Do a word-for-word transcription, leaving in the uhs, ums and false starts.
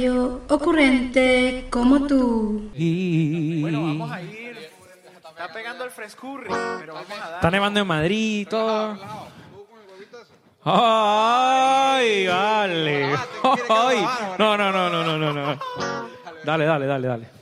gallo ocurrente como tú. Bueno, vamos a ir. Está pegando el frescurri, pero vamos a dar. Está nevando en Madrid y todo. ¡Ay, vale! ¡Ay! No, no, no, no, no, no, no. Dale, dale, dale, dale.